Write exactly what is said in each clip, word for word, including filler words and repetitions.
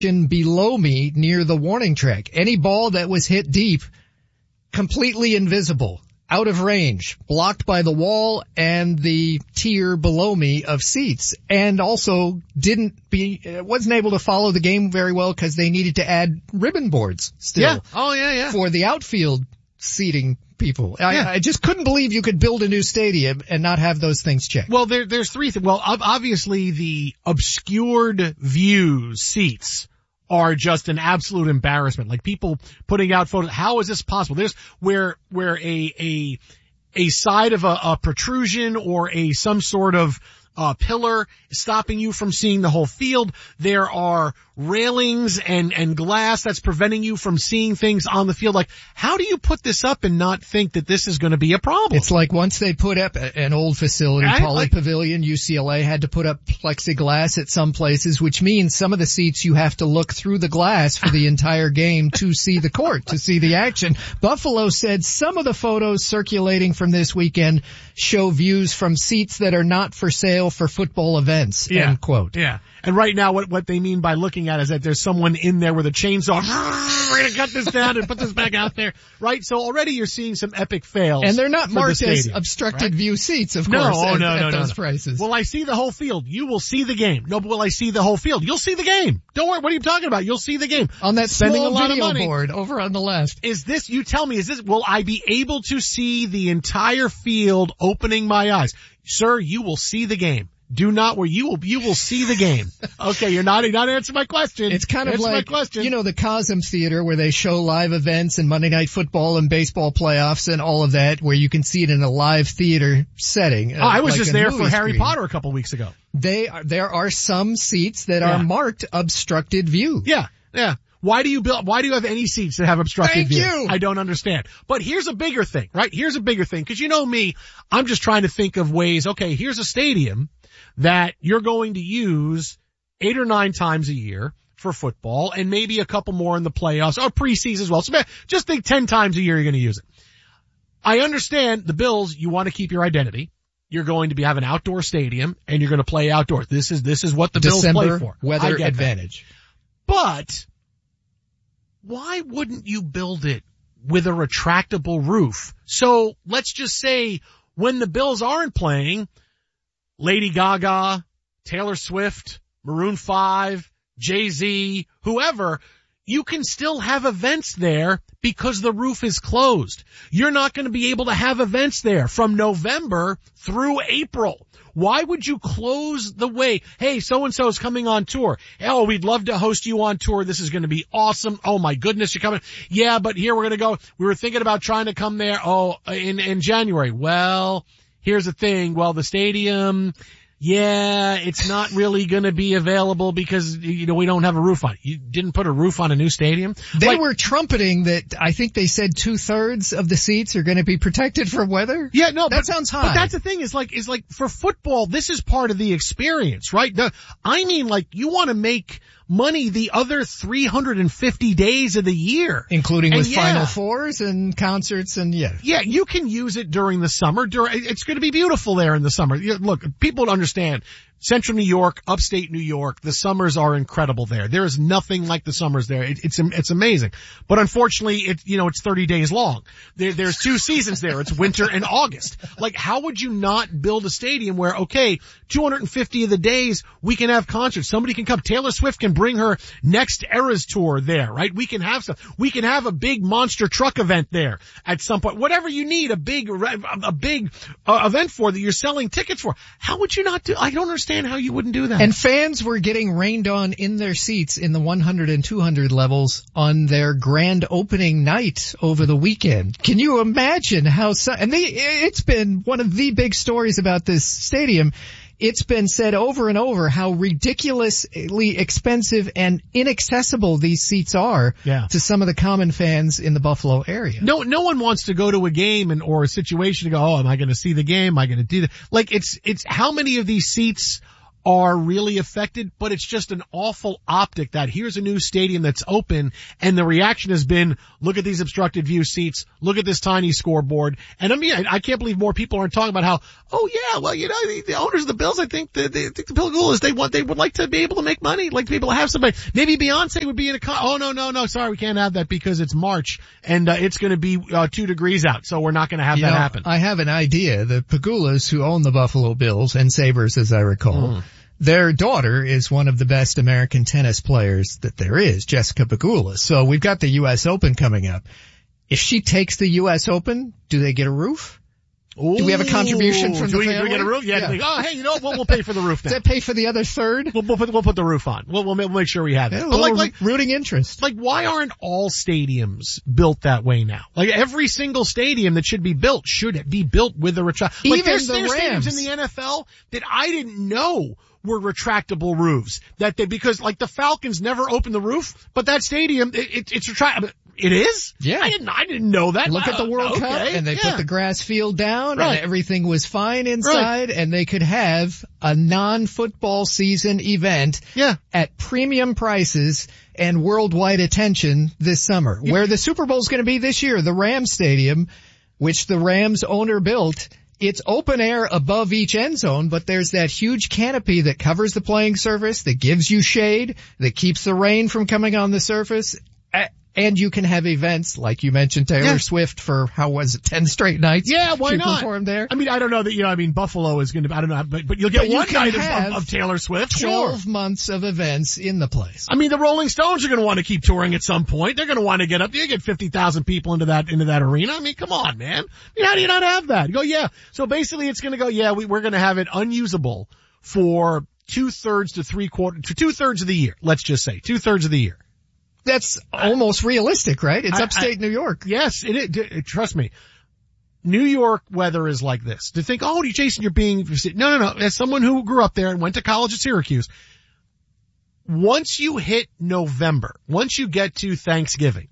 below me near the warning track. Any ball that was hit deep, completely invisible, out of range, blocked by the wall and the tier below me of seats, and also didn't be, wasn't able to follow the game very well because they needed to add ribbon boards still. Yeah. Oh, yeah, yeah. For the outfield seating people. I, yeah. I just couldn't believe you could build a new stadium and not have those things checked. Well, there, there's three things. Well, obviously the obscured views seats are just an absolute embarrassment. Like people putting out photos. How is this possible? There's where, where a, a, a side of a, a protrusion or a, some sort of, uh, pillar stopping you from seeing the whole field. There are railings and, and glass that's preventing you from seeing things on the field. Like, how do you put this up and not think that this is going to be a problem? It's like once they put up an old facility, I, Pauley like, Pavilion, U C L A had to put up plexiglass at some places, which means some of the seats you have to look through the glass for the entire game to see the court, to see the action. Buffalo said some of the photos circulating from this weekend show views from seats that are not for sale for football events, yeah, end quote. Yeah. And right now what, what they mean by looking at is that there's someone in there with a chainsaw. We're going to cut this down and put this back out there. Right? So already you're seeing some epic fails. And they're not marked the as obstructed right? view seats, of no, course, oh, at, no, at no, those no. prices. Will I see the whole field? You will see the game. No, but will I see the whole field? You'll see the game. Don't worry. What are you talking about? You'll see the game. On that Spending small a lot video of money. board over on the left. Is this, you tell me, is this, will I be able to see the entire field opening my eyes? Sir, you will see the game. Do not where you will, you will see the game. Okay, you're not, you're not answering my question. It's kind of Answer like, my question. you know, the Cosm Theater where they show live events and Monday Night Football and baseball playoffs and all of that, where you can see it in a live theater setting. Oh, I was like just a there for movie Harry screen. Potter a couple weeks ago. They are, there are some seats that Yeah. are marked obstructed view. Yeah, yeah. Why do you build, why do you have any seats that have obstructed Thank view? you. I don't understand. But here's a bigger thing, right? Here's a bigger thing. Cause you know me, I'm just trying to think of ways, okay, here's a stadium that you're going to use eight or nine times a year for football and maybe a couple more in the playoffs or preseason as well. So just think ten times a year you're going to use it. I understand the Bills, you want to keep your identity. You're going to be have an outdoor stadium and you're going to play outdoors. This is, this is what the December Bills play for. weather I get advantage. That. But why wouldn't you build it with a retractable roof? So let's just say when the Bills aren't playing, Lady Gaga, Taylor Swift, Maroon five, Jay-Z, whoever, you can still have events there because the roof is closed. You're not going to be able to have events there from November through April. Why would you close the way? Hey, so-and-so is coming on tour. Oh, we'd love to host you on tour. This is going to be awesome. Oh my goodness, you're coming. Yeah, but here we're going to go. We were thinking about trying to come there. Oh, in, in January. Well, here's the thing. Well, the stadium, yeah, it's not really going to be available because, you know, we don't have a roof on it. You didn't put a roof on a new stadium? They like, were trumpeting that I think they said two thirds of the seats are going to be protected from weather. Yeah, no, that but, sounds high. But that's the thing is like, is like for football, this is part of the experience, right? The, I mean, like you want to make money the other three hundred fifty days of the year. Including and with yeah, Final Fours and concerts and yeah. Yeah, you can use it during the summer. During, it's going to be beautiful there in the summer. Look, people understand. Central New York, upstate New York, the summers are incredible there. There is nothing like the summers there. It, it's it's amazing. But unfortunately, it you know it's thirty days long. There, there's two seasons there. It's winter and August. Like, how would you not build a stadium where, okay, two hundred fifty of the days we can have concerts. Somebody can come. Taylor Swift can bring her Next Eras tour there, right? We can have some. We can have a big monster truck event there at some point. Whatever you need, a big a big uh, event for that you're selling tickets for. How would you not do? I don't understand how you wouldn't do that. And fans were getting rained on in their seats in the one hundred and two hundred levels on their grand opening night over the weekend. Can you imagine how, so, and they, it's been one of the big stories about this stadium. It's been said over and over how ridiculously expensive and inaccessible these seats are yeah. to some of the common fans in the Buffalo area. No, no one wants to go to a game and, or a situation to go, oh, am I going to see the game? Am I going to do that? Like, it's, it's how many of these seats are really affected, but it's just an awful optic that here's a new stadium that's open, and the reaction has been, look at these obstructed view seats, look at this tiny scoreboard. And I mean, I, I can't believe more people aren't talking about how, oh yeah, well, you know, the, the owners of the Bills, I think the, they think the Bills, they want, they would like to be able to make money, like to be able to have somebody. Maybe Beyonce would be in a con- oh no, no, no, sorry, we can't have that because it's March and uh, it's going to be uh, two degrees out, so we're not going to have you that know, happen. I have an idea. The Pagulas, who own the Buffalo Bills and Sabres, as I recall, mm. their daughter is one of the best American tennis players that there is, Jessica Pegula. So we've got the U S Open coming up. If she takes the U S Open, do they get a roof? Ooh, do we have a contribution from do the we, family? Do we get a roof? Yeah. yeah. Think, oh, hey, you know what? We'll, we'll pay for the roof now. Does that pay for the other third? We'll, we'll, put, we'll put the roof on. We'll, we'll, we'll make sure we have it. Yeah, but like, like rooting interest. Like, why aren't all stadiums built that way now? Like, every single stadium that should be built should be built with a retract. Like, Even there's, the there's Rams stadiums in the N F L that I didn't know were retractable roofs. That they, because like the Falcons never opened the roof, but that stadium, it, it, it's retractable. It is? Yeah. I didn't, I didn't know that. Look at the World uh, Cup, okay. and they yeah. put the grass field down, right. and everything was fine inside, right. and they could have a non-football season event yeah. at premium prices and worldwide attention this summer. Yeah. Where the Super Bowl is going to be this year, the Rams Stadium, which the Rams owner built, it's open air above each end zone, but there's that huge canopy that covers the playing surface, that gives you shade, that keeps the rain from coming on the surface. And you can have events, like you mentioned, Taylor yeah. Swift for, how was it, ten straight nights? Yeah, why she not? Performed there. I mean, I don't know that, you know, I mean, Buffalo is going to, I don't know, but, but you'll get but one you night of, of Taylor Swift. twelve Sure. months of events in the place. I mean, the Rolling Stones are going to want to keep touring at some point. They're going to want to get up. You get fifty thousand people into that, into that arena. I mean, come on, man. I mean, how do you not have that? You go, yeah. So basically it's going to go, yeah, we, we're going to have it unusable for two thirds to three quarters, to two thirds of the year. Let's just say two thirds of the year. That's almost realistic, right? It's I, upstate I, New York. Yes, it is. Trust me. New York weather is like this. To think, oh, Jason, you're being, no, no, no. As someone who grew up there and went to college at Syracuse, once you hit November, once you get to Thanksgiving,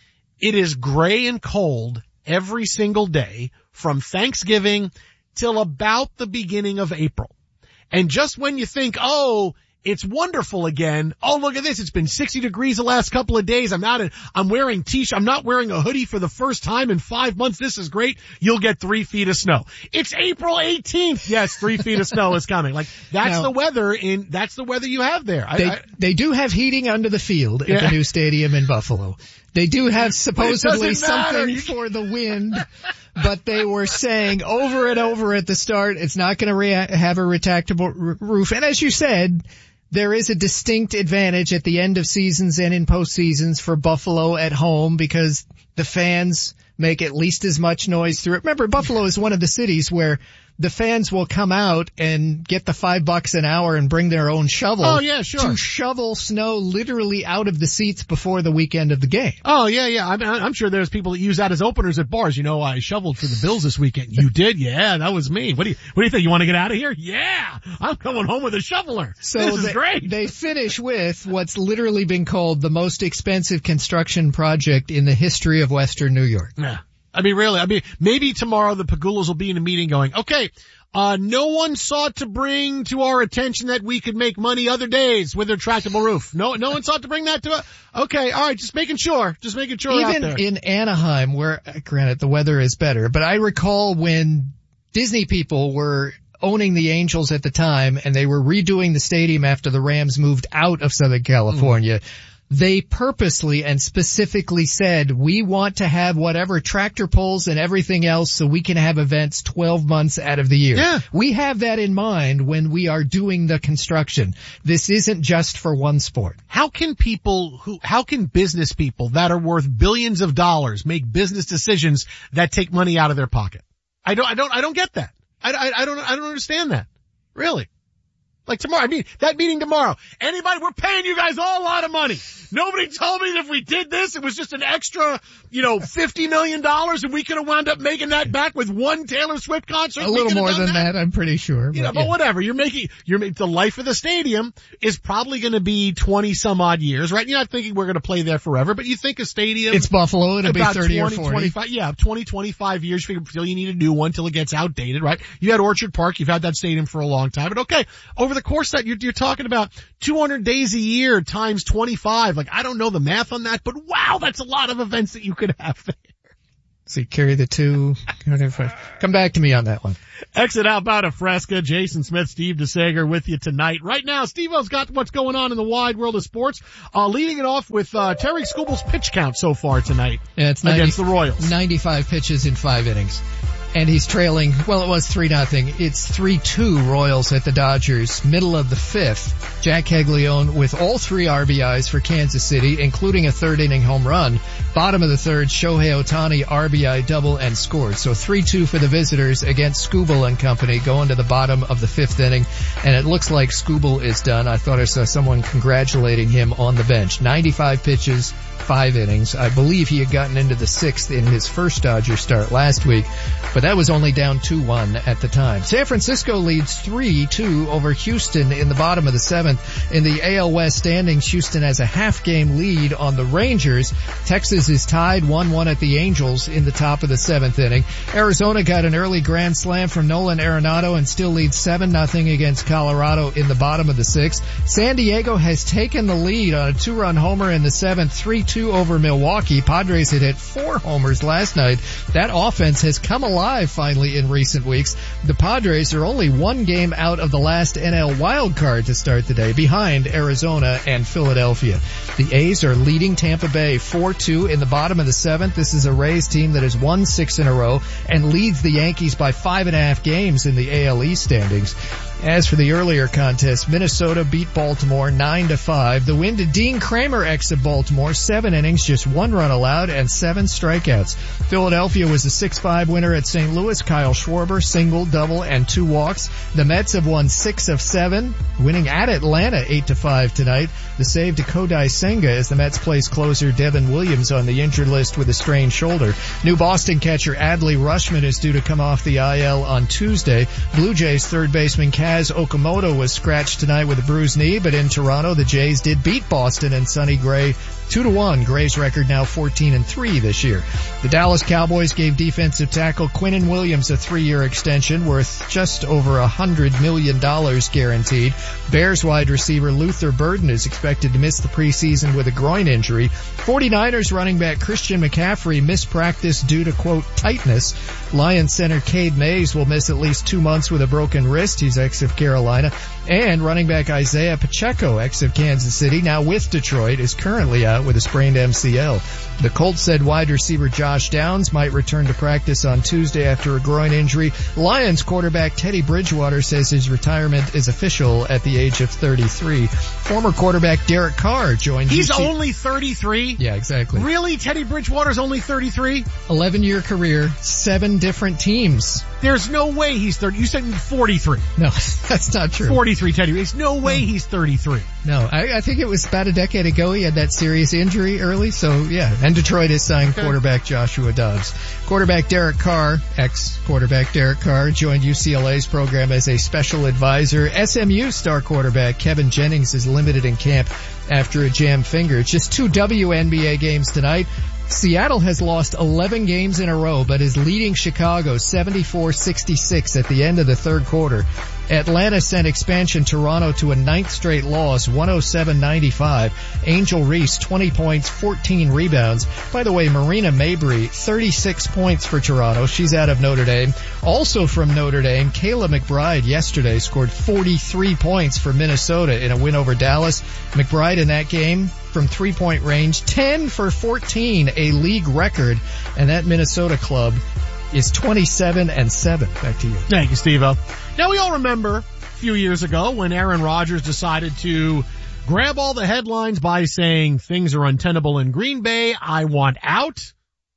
it is gray and cold every single day from Thanksgiving till about the beginning of April. And just when you think, oh, it's wonderful again. Oh, look at this. It's been sixty degrees the last couple of days. I'm not in, I'm wearing t-shirt. I'm not wearing a hoodie for the first time in five months. This is great. You'll get three feet of snow. It's April eighteenth. Yes, three feet of snow is coming. Like, that's now, the weather in, that's the weather you have there. They, I, I, they do have heating under the field yeah. at the new stadium in Buffalo. They do have supposedly something you for the wind, but they were saying over and over at the start, it's not going to rea- have a retractable r- roof. And as you said, there is a distinct advantage at the end of seasons and in postseasons for Buffalo at home because the fans make at least as much noise through it. Remember, Buffalo is one of the cities where the fans will come out and get the five bucks an hour and bring their own shovel. Oh, yeah, sure. To shovel snow literally out of the seats before the weekend of the game. Oh, yeah, yeah. I mean, I'm sure there's people that use that as openers at bars. You know, I shoveled for the Bills this weekend. You did? Yeah, that was me. What do you, what do you think? You want to get out of here? Yeah, I'm coming home with a shoveler. So this is they, great. They finish with what's literally been called the most expensive construction project in the history of Western New York. Yeah. I mean, really, I mean, maybe tomorrow the Pagulas will be in a meeting going, okay, uh, no one sought to bring to our attention that we could make money other days with a retractable roof. No, no one sought to bring that to us. Okay, all right, just making sure, just making sure. Even out there. in Anaheim, where, granted, the weather is better, but I recall when Disney people were owning the Angels at the time and they were redoing the stadium after the Rams moved out of Southern California. Mm. They purposely and specifically said, we want to have whatever tractor pulls and everything else so we can have events twelve months out of the year. Yeah. We have that in mind when we are doing the construction. This isn't just for one sport. How can people who, how can business people that are worth billions of dollars make business decisions that take money out of their pocket? I don't, I don't, I don't get that. I, I, I don't, I don't understand that. Really. Like tomorrow, I mean, that meeting tomorrow. Anybody, we're paying you guys all a lot of money. Nobody told me that if we did this, it was just an extra, you know, fifty million dollars and we could have wound up making that back with one Taylor Swift concert. A little more than that. that, I'm pretty sure. You know, but yeah. whatever. You're making, you're making, the life of the stadium is probably going to be twenty some odd years, right? You're not thinking we're going to play there forever, but you think a stadium. It's Buffalo. It'll be thirty twenty, or forty. twenty-five, yeah, twenty, twenty-five years. You feel you need a new one till it gets outdated, right? You had Orchard Park. You've had that stadium for a long time, but okay. Over over the course of that, you're, you're talking about two hundred days a year times twenty-five. Like, I don't know the math on that, but wow, that's a lot of events that you could have there. So you carry the two. Come back to me on that one. Exit outbound of Fresca. Jason Smith, Steve DeSager with you tonight. Right now, Steve-O's got what's going on in the wide world of sports. Uh, leading it off with, uh, Terry Scooble's pitch count so far tonight yeah, it's against the Royals. ninety-five pitches in five innings. And he's trailing, well, it was three nothing. It's three two Royals at the Dodgers, middle of the fifth. Jack Caglione with all three R B Is for Kansas City, including a third inning home run. Bottom of the third, Shohei Ohtani, R B I double and scored. So three two for the visitors against Scooble and company going to the bottom of the fifth inning. And it looks like Scooble is done. I thought I saw someone congratulating him on the bench. ninety-five pitches, five innings. I believe he had gotten into the sixth in his first Dodger start last week, but that was only down two one at the time. San Francisco leads three two over Houston in the bottom of the seventh. In the A L West standings, Houston has a half game lead on the Rangers. Texas is tied one one at the Angels in the top of the seventh inning. Arizona got an early grand slam from Nolan Arenado and still leads seven nothing against Colorado in the bottom of the sixth. San Diego has taken the lead on a two-run homer in the seventh, three two over Milwaukee. Padres had hit four homers last night. That offense has come alive finally in recent weeks. The Padres are only one game out of the last N L wild card to start the day, behind Arizona and Philadelphia. The A's are leading Tampa Bay four two in the bottom of the seventh. This is a Rays team that has won six in a row and leads the Yankees by five and a half games in the A L East standings. As for the earlier contest, Minnesota beat Baltimore nine to five. The win to Dean Kramer ex of Baltimore, seven innings, just one run allowed and seven strikeouts. Philadelphia was a six five winner at Saint Louis. Kyle Schwarber, single, double, and two walks. The Mets have won six of seven, winning at Atlanta eight to five tonight. The save to Kodai Senga as the Mets place closer Devin Williams on the injured list with a strained shoulder. New Boston catcher Adley Rutschman is due to come off the I L on Tuesday. Blue Jays third baseman Kaz Okamoto was scratched tonight with a bruised knee, but in Toronto the Jays did beat Boston and Sonny Gray two to one. Gray's record now fourteen and three this year. The Dallas Cowboys gave defensive tackle Quinnen Williams a three-year extension worth just over a hundred million dollars guaranteed. Bears wide receiver Luther Burden is expected to miss the preseason with a groin injury. 49ers running back Christian McCaffrey missed practice due to, quote, tightness. Lions center Cade Mays will miss at least two months with a broken wrist. He's ex of Carolina. And running back Isaiah Pacheco, ex of Kansas City, now with Detroit, is currently out with a sprained M C L. The Colts said wide receiver Josh Downs might return to practice on Tuesday after a groin injury. Lions quarterback Teddy Bridgewater says his retirement is official at the age of thirty-three. Former quarterback Derek Carr joined He's U T- only thirty-three? Yeah, exactly. Really? Teddy Bridgewater's only thirty-three? eleven-year career, seven different teams. There's no way he's thirty. You said forty-three. No, that's not true. forty-three, Teddy. There's no way no. he's thirty-three. No, I, I think it was about a decade ago he had that serious injury early, so yeah. And Detroit has signed okay. quarterback Joshua Dobbs. Quarterback Derek Carr, ex-quarterback Derek Carr, joined U C L A's program as a special advisor. S M U star quarterback Kevin Jennings is limited in camp after a jammed finger. Just two W N B A games tonight. Seattle has lost eleven games in a row, but is leading Chicago seventy-four sixty-six at the end of the third quarter. Atlanta sent expansion Toronto to a ninth straight loss, one oh seven ninety-five. Angel Reese, twenty points, fourteen rebounds. By the way, Marina Mabry, thirty-six points for Toronto. She's out of Notre Dame. Also from Notre Dame, Kayla McBride yesterday scored forty-three points for Minnesota in a win over Dallas. McBride in that game from three-point range, ten for fourteen, a league record. And that Minnesota club is twenty-seven and seven. Back to you. Thank you, Steve-O. Now, we all remember a few years ago when Aaron Rodgers decided to grab all the headlines by saying things are untenable in Green Bay, I want out.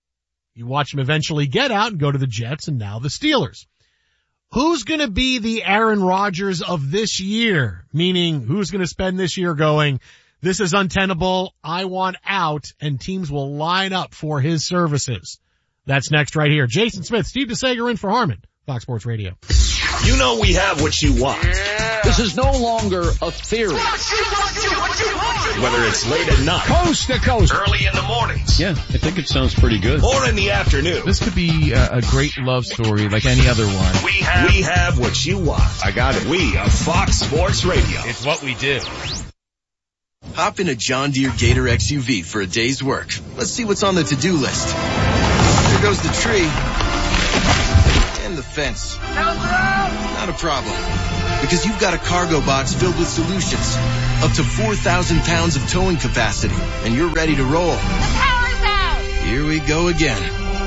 You watch him eventually get out and go to the Jets and now the Steelers. Who's going to be the Aaron Rodgers of this year? Meaning, who's going to spend this year going, this is untenable, I want out, and teams will line up for his services. That's next right here. Jason Smith, Steve DeSager in for Harmon, Fox Sports Radio. You know we have what you want. This is no longer a theory. Whether it's late at night, Coast to coast, early in the mornings, Yeah, I think it sounds pretty good. or in the afternoon, This could be a, a great love story like any other one. we have, we have what you want. I got it. We are Fox Sports Radio. It's what we do. Hop in a John Deere Gator X U V for a day's work. Let's see what's on the to-do list. There goes the tree. And the fence. Not a problem. Because you've got a cargo box filled with solutions. Up to four thousand pounds of towing capacity. And you're ready to roll. The power's out! Here we go again.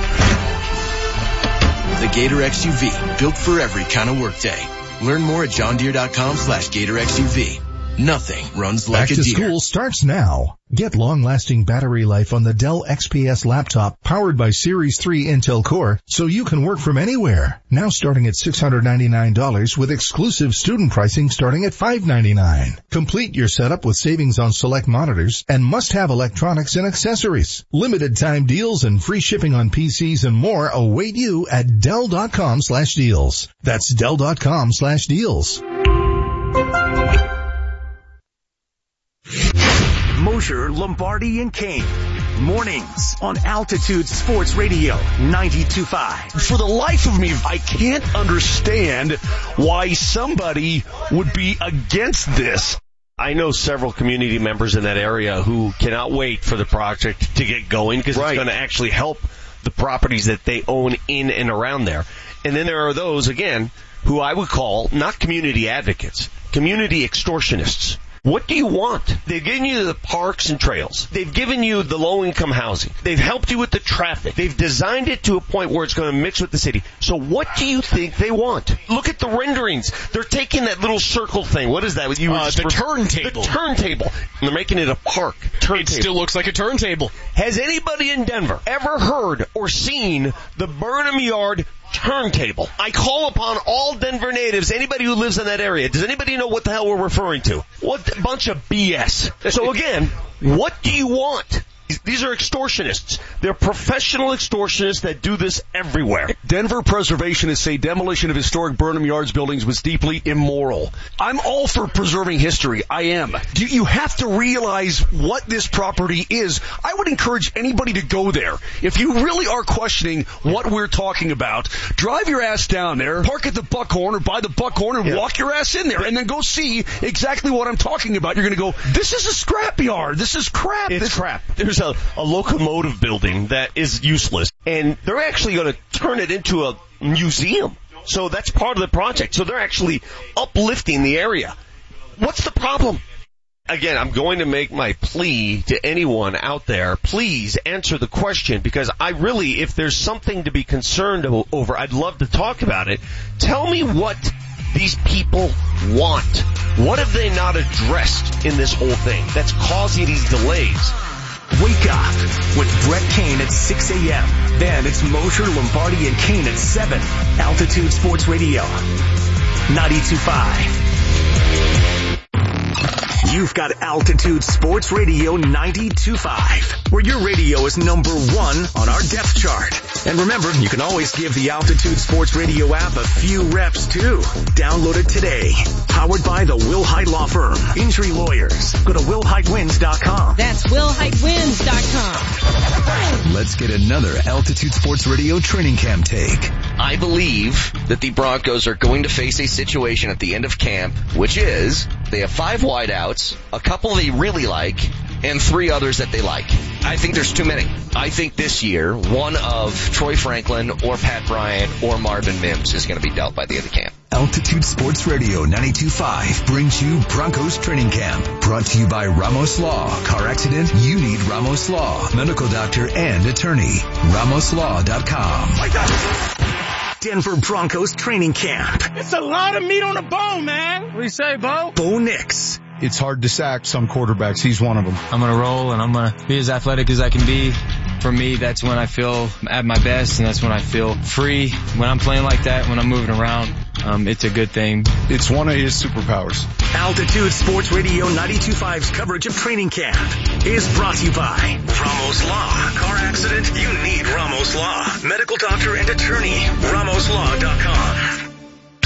The Gator X U V. Built for every kind of workday. Learn more at johndeere.com slash Gator X U V. Nothing runs like Back a to deer. school starts now. Get long-lasting battery life on the Dell X P S laptop powered by Series three Intel Core so you can work from anywhere. Now starting at six hundred ninety-nine dollars with exclusive student pricing starting at five hundred ninety-nine dollars. Complete your setup with savings on select monitors and must-have electronics and accessories. Limited time deals and free shipping on P Cs and more await you at Dell.com slash deals. That's Dell.com slash deals. Mosher, Lombardi, and Kane. Mornings on Altitude Sports Radio ninety-two point five. For the life of me, I can't understand why somebody would be against this. I know several community members in that area who cannot wait for the project to get going because Right. it's going to actually help the properties that they own in and around there. And then there are those, again, who I would call not community advocates, community extortionists. What do you want? They've given you the parks and trails. They've given you the low-income housing. They've helped you with the traffic. They've designed it to a point where it's going to mix with the city. So what do you think they want? Look at the renderings. They're taking that little circle thing. What is that? You were Uh, just the ref- turntable. The turntable. And they're making it a park. Turntable. It still looks like a turntable. Has anybody in Denver ever heard or seen the Burnham Yard turntable? I call upon all Denver natives, anybody who lives in that area. Does anybody know what the hell we're referring to? What a bunch of B S. So again, what do you want? These are extortionists. They're professional extortionists that do this everywhere. Denver preservationists say demolition of historic Burnham Yards buildings was deeply immoral. I'm all for preserving history. I am. Do you have to realize what this property is? I would encourage anybody to go there. If you really are questioning what we're talking about, drive your ass down there, park at the Buckhorn or by the Buckhorn and Yeah. walk your ass in there and then go see exactly what I'm talking about. You're going to go, this is a scrapyard. This is crap. It's this crap. There's a, a locomotive building that is useless, and they're actually going to turn it into a museum. So that's part of the project. So they're actually uplifting the area. What's the problem? Again, I'm going to make my plea to anyone out there. Please answer the question, because I really, if there's something to be concerned over, I'd love to talk about it. Tell me what these people want. What have they not addressed in this whole thing that's causing these delays? Wake up with Brett Kane at six a.m. Then it's Mosher, Lombardi, and Kane at seven. Altitude Sports Radio ninety-two point five. You've got Altitude Sports Radio ninety-two point five, where your radio is number one on our depth chart. And remember, you can always give the Altitude Sports Radio app a few reps too. Download it today. Powered by the Will Height Law Firm. Injury lawyers. Go to will height wins dot com. That's will height wins dot com. Let's get another Altitude Sports Radio training camp take. I believe that the Broncos are going to face a situation at the end of camp, which is they have five wideouts, a couple they really like, and three others that they like. I think there's too many. I think this year, one of Troy Franklin or Pat Bryant or Marvin Mims is going to be dealt by the end of camp. Altitude Sports Radio ninety-two point five brings you Broncos Training Camp. Brought to you by Ramos Law. Car accident? You need Ramos Law. Medical doctor and attorney. Ramos Law dot com. Denver Broncos Training Camp. It's a lot of meat on the bone, man. What do you say, Bo? Bo Nix. It's hard to sack some quarterbacks. He's one of them. I'm going to roll, and I'm going to be as athletic as I can be. For me, that's when I feel at my best, and that's when I feel free. When I'm playing like that, when I'm moving around, um, it's a good thing. It's one of his superpowers. Altitude Sports Radio ninety-two point five's coverage of training camp is brought to you by Ramos Law. Car accident? You need Ramos Law. Medical doctor and attorney. Ramos Law dot com.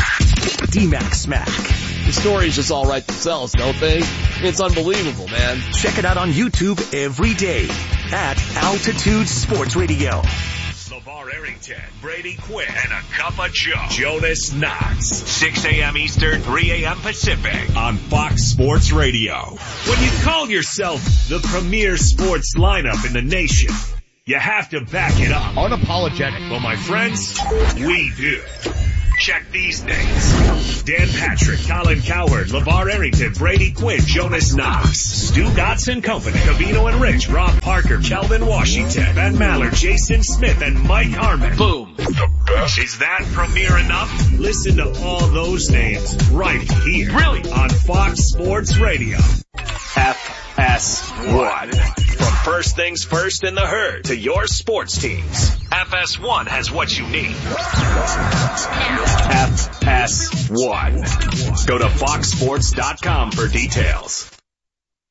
D-Mac Smack. The stories just all write themselves, don't they? It's unbelievable, man. Check it out on YouTube every day at Altitude Sports Radio. LeVar Arrington, Brady Quinn, and a cup of Joe. Jonas Knox. six a.m. Eastern, three a.m. Pacific on Fox Sports Radio. When you call yourself the premier sports lineup in the nation, you have to back it up. Unapologetic. Well, my friends, we do. Check these names. Dan Patrick, Colin Cowherd, LeVar Arrington, Brady Quinn, Jonas Knox, Stu Dotson Company, Cavino and Rich, Rob Parker, Kelvin Washington, Ben Maller, Jason Smith, and Mike Harmon. Boom. The best. Is that premiere enough? Listen to all those names right here. Really? On Fox Sports Radio. F S one. From first things first in the herd to your sports teams, F S one has what you need. F S one. Go to fox sports dot com for details.